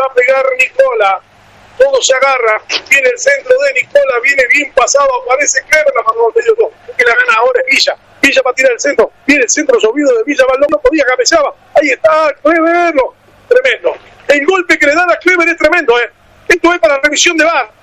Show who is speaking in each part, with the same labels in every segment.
Speaker 1: va a pegar Nicola. Todo se agarra, viene el centro de Nicola, viene bien pasado, aparece Clever, la mandó al medio, el que la gana ahora es Villa. Villa va a tirar el centro, viene el centro llovido de Villa, Balón no podía, cabeceaba, ahí está, Clever, tremendo. El golpe que le dan a Clever es tremendo, Esto es para revisión de VAR.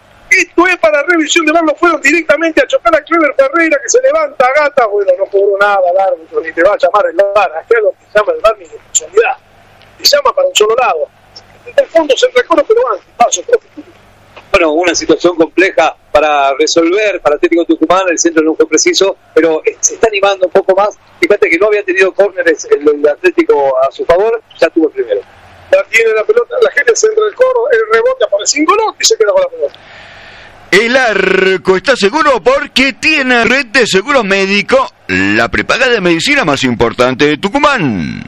Speaker 1: Lo fueron directamente a chocar a Clever Ferreira, que se levanta, gata, bueno, no cobró nada el árbitro, ni te va a llamar el VAR, acá lo que llama el VAR ni de casualidad, te llama para un solo lado. En el fondo se recorre, pero antes, paso.
Speaker 2: Bueno, una situación compleja para resolver para Atlético Tucumán, el centro no fue preciso, pero se está animando un poco más. Fíjate que no había tenido córneres el Atlético a su favor, ya tuvo el primero.
Speaker 1: Ya tiene la pelota, la gente centra del coro, el rebote aparece Ingolot y se queda con la pelota.
Speaker 3: El arco está seguro porque tiene red de seguro médico, la prepaga de medicina más importante de Tucumán.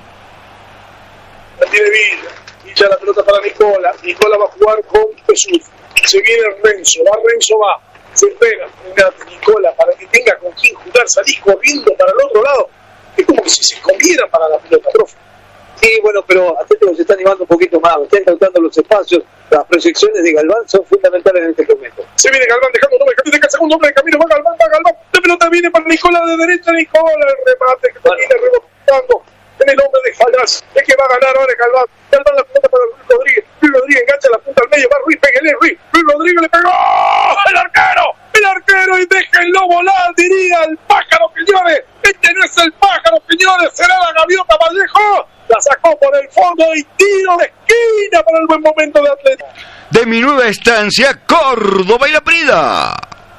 Speaker 1: La tiene Villa la pelota para Nicola. Nicola va a jugar con Jesús. Se viene Renzo, se espera. Nicola, para que tenga con quién jugar, salís corriendo para el otro lado. Es como que si se escondiera para la pelota, profe.
Speaker 2: Sí, bueno, pero Atlético se está animando un poquito más, está encontrando los espacios, las proyecciones de Galván son fundamentales en este momento.
Speaker 1: Se viene Galván dejando un hombre de camino, deja el segundo hombre de camino, va Galván, la pelota viene para Nicola de derecha, Nicola, el remate que termina rebotando en el hombre de Falas, es que va a ganar ahora Galván la pelota para Luis Rodríguez engancha la punta al medio, va Ruiz, pégale Ruiz Rodríguez le pegó, el arquero y déjenlo volar, diría el pájaro, señores, este no es el pájaro, señores, será la gaviota Vallejo. La sacó por el fondo y tiro de esquina para el buen momento de Atlético.
Speaker 3: De mi nueva estancia, Córdoba y La Prida.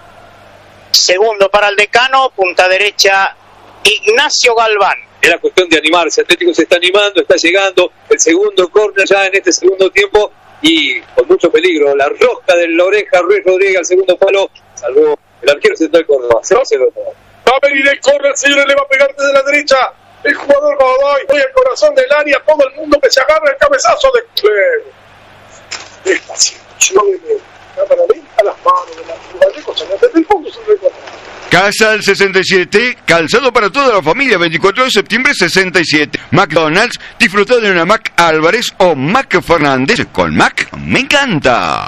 Speaker 4: Segundo para el Decano, punta derecha, Ignacio Galván.
Speaker 2: Era cuestión de animarse, Atlético se está animando, está llegando el segundo córner ya en este segundo tiempo y con mucho peligro. La rosca de la oreja, Ruiz Rodríguez al segundo palo, salvó el arquero central de Córdoba.
Speaker 1: Va a venir el córner, señores, le va a pegar desde la derecha. El jugador Godoy, voy al corazón del área, todo el mundo que se agarra el cabezazo de Clever. Despacito, suavemente. Cámara lenta, las manos de la Vallejo, desde el fondo se recorta.
Speaker 3: Casa del 67, calzado para toda la familia, 24 de septiembre 67. McDonald's, disfruta de una Mac Álvarez o Mac Fernández. Con Mac, me encanta.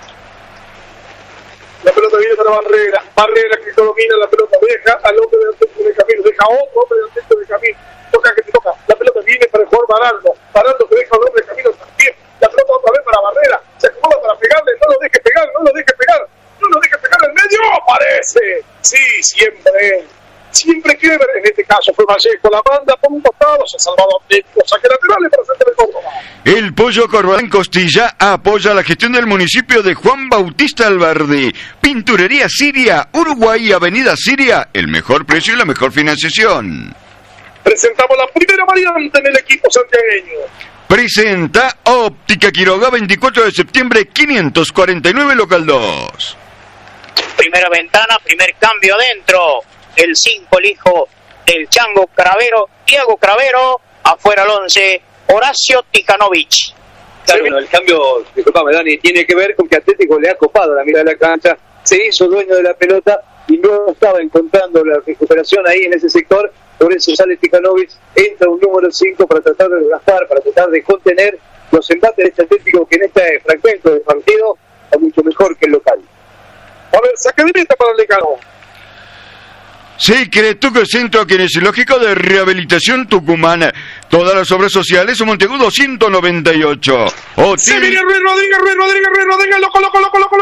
Speaker 1: La pelota viene para Barrera que domina la pelota, deja al hombre de Atlético de Camino, deja a otro hombre de Atlético de Camino, toca que te toca, la pelota viene para el jugador Baraldo que deja al hombre de Camino también, la pelota otra vez para Barrera, se acomoda para pegarle, no lo deje pegar al medio, aparece, sí, siempre Clever, en este caso fue Vallejo, la banda por un costado, se ha salvado Atlético, saque laterales para centro de Córdoba.
Speaker 3: El Pollo Corbalán Costilla apoya la gestión del municipio de Juan Bautista Alberdi. Pinturería Siria, Uruguay, Avenida Siria, el mejor precio y la mejor financiación.
Speaker 1: Presentamos la primera variante en el equipo santiagueño.
Speaker 3: Presenta Óptica Quiroga, 24 de septiembre, 549, local 2.
Speaker 4: Primera ventana, primer cambio adentro. El 5, el hijo del Chango Cravero, Diego Cravero, afuera el 11, Horacio Tikhanovich.
Speaker 2: Claro, bueno, el cambio, disculpame Dani, tiene que ver con que Atlético le ha copado la mitad de la cancha, se hizo dueño de la pelota y no estaba encontrando la recuperación ahí en ese sector, por eso sale Tikhanovich, entra un número 5 para tratar de desgastar, para tratar de contener los embates de este Atlético que en este fragmento de partido está mucho mejor que el local.
Speaker 1: A ver, saque de meta para el Decano.
Speaker 3: Secretuco Centro Kinesiológico de Rehabilitación Tucumán. Todas las obras sociales, Monteagudo 198. Hotel...
Speaker 1: Se viene Ruiz Rodríguez, loco, gol.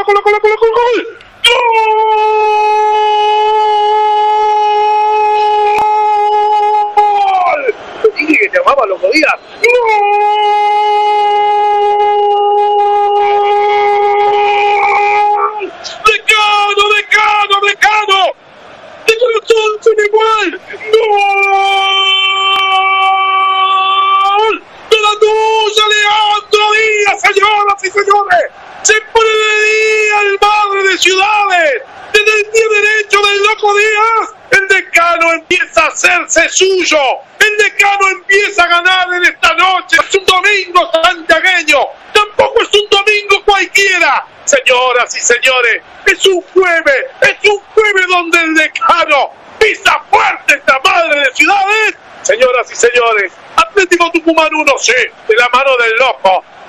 Speaker 1: ¡Gol! Te dije que te amaba, lo podías. ¡Gol! ¡Decano! ¡De corazón son igual! ¡Gol! ¡De la tuya, Leandro Díaz, señoras y señores! ¡Se pone de día el madre de ciudades! ¡Desde el pie derecho del loco Díaz! ¡El Decano empieza a hacerse suyo! ¡El Decano empieza a ganar en esta noche! ¡Es un domingo santiagueño! ¡Tampoco es un domingo cualquiera! Señoras y señores, es un jueves donde el Decano pisa fuerte esta madre de ciudades. Señoras y señores, Atlético Tucumán 1, sí, de la mano del loco.